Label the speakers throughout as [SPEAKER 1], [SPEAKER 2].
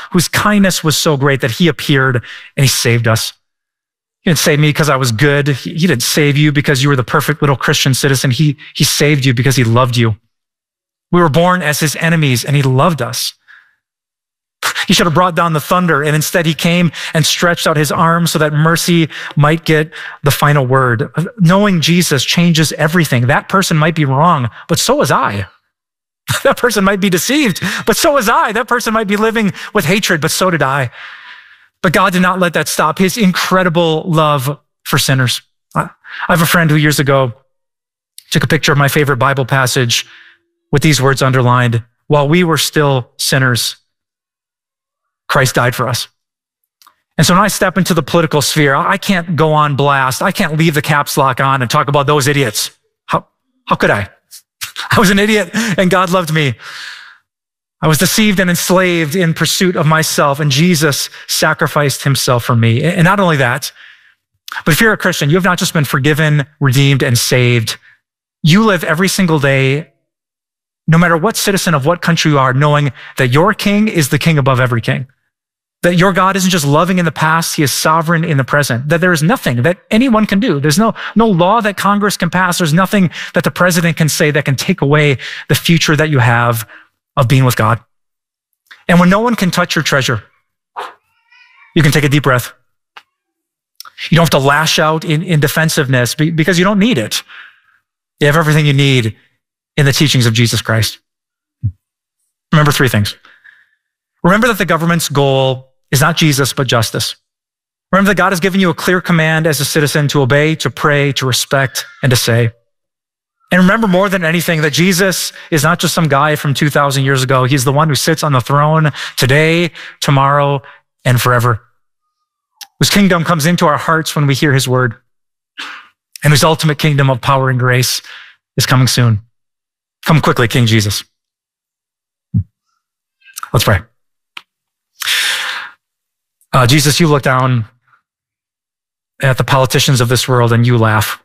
[SPEAKER 1] whose kindness was so great that he appeared and he saved us. He didn't save me because I was good. He didn't save you because you were the perfect little Christian citizen. He saved you because he loved you. We were born as his enemies and he loved us. He should have brought down the thunder, and instead he came and stretched out his arms so that mercy might get the final word. Knowing Jesus changes everything. That person might be wrong, but so was I. That person might be deceived, but so was I. That person might be living with hatred, but so did I. But God did not let that stop his incredible love for sinners. I have a friend who years ago took a picture of my favorite Bible passage with these words underlined: while we were still sinners, Christ died for us. And so when I step into the political sphere, I can't go on blast. I can't leave the caps lock on and talk about those idiots. How could I? I was an idiot and God loved me. I was deceived and enslaved in pursuit of myself, and Jesus sacrificed himself for me. And not only that, but if you're a Christian, you have not just been forgiven, redeemed, and saved. You live every single day, no matter what citizen of what country you are, knowing that your king is the king above every king. That your God isn't just loving in the past, he is sovereign in the present. That there is nothing that anyone can do. There's no law that Congress can pass. There's nothing that the president can say that can take away the future that you have of being with God. And when no one can touch your treasure, you can take a deep breath. You don't have to lash out in defensiveness because you don't need it. You have everything you need in the teachings of Jesus Christ. Remember three things. Remember that the government's goal is not Jesus, but justice. Remember that God has given you a clear command as a citizen to obey, to pray, to respect, and to say. And remember more than anything that Jesus is not just some guy from 2,000 years ago. He's the one who sits on the throne today, tomorrow, and forever. Whose kingdom comes into our hearts when we hear his word. And whose ultimate kingdom of power and grace is coming soon. Come quickly, King Jesus. Let's pray. Jesus, you look down at the politicians of this world and you laugh.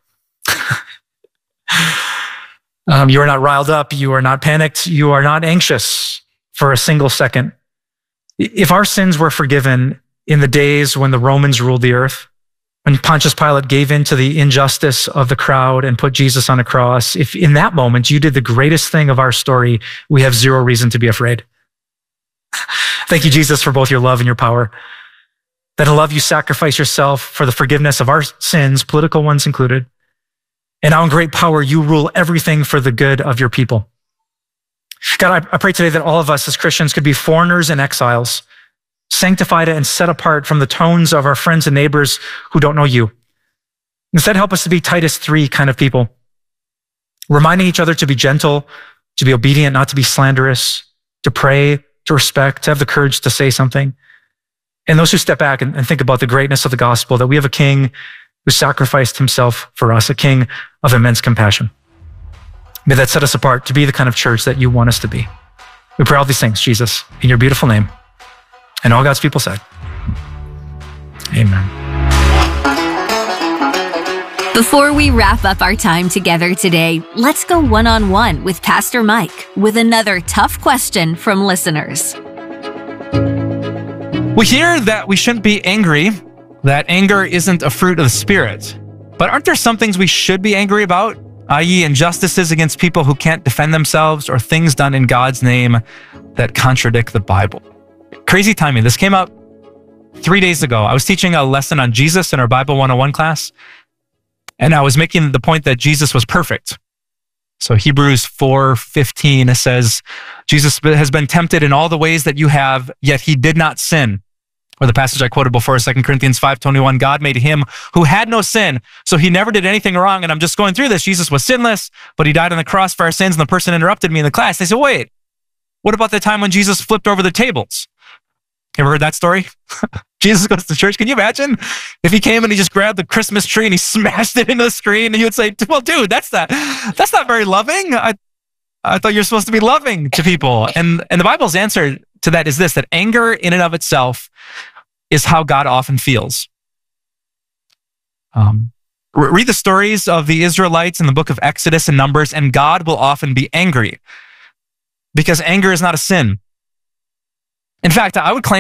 [SPEAKER 1] You are not riled up. You are not panicked. You are not anxious for a single second. If our sins were forgiven in the days when the Romans ruled the earth, when Pontius Pilate gave in to the injustice of the crowd and put Jesus on a cross, if in that moment you did the greatest thing of our story, we have zero reason to be afraid. Thank you, Jesus, for both your love and your power. That in love you sacrifice yourself for the forgiveness of our sins, political ones included. And now in great power, you rule everything for the good of your people. God, I pray today that all of us as Christians could be foreigners and exiles, sanctified and set apart from the tones of our friends and neighbors who don't know you. Instead, help us to be Titus 3 kind of people, reminding each other to be gentle, to be obedient, not to be slanderous, to pray, to respect, to have the courage to say something. And those who step back and think about the greatness of the gospel, that we have a king who sacrificed himself for us, a king of immense compassion. May that set us apart to be the kind of church that you want us to be. We pray all these things, Jesus, in your beautiful name. And all God's people said, amen.
[SPEAKER 2] Before we wrap up our time together today, let's go one-on-one with Pastor Mike with another tough question from listeners.
[SPEAKER 3] We hear that we shouldn't be angry, that anger isn't a fruit of the Spirit. But aren't there some things we should be angry about, i.e. injustices against people who can't defend themselves or things done in God's name that contradict the Bible? Crazy timing. This came up 3 days ago. I was teaching a lesson on Jesus in our Bible 101 class, and I was making the point that Jesus was perfect. So Hebrews 4:15 says, Jesus has been tempted in all the ways that you have, yet he did not sin. Or the passage I quoted before, 2 Corinthians 5:21, God made him who had no sin, so he never did anything wrong. And I'm just going through this. Jesus was sinless, but he died on the cross for our sins. And the person interrupted me in the class. They said, wait, what about the time when Jesus flipped over the tables? You ever heard that story? Jesus goes to church. Can you imagine if he came and he just grabbed the Christmas tree and he smashed it into the screen and he would say, well, dude, that's not very loving. I thought you're supposed to be loving to people. And the Bible's answer to that is this, that anger in and of itself is how God often feels. Read the stories of the Israelites in the book of Exodus and Numbers, and God will often be angry because anger is not a sin. In fact, I would claim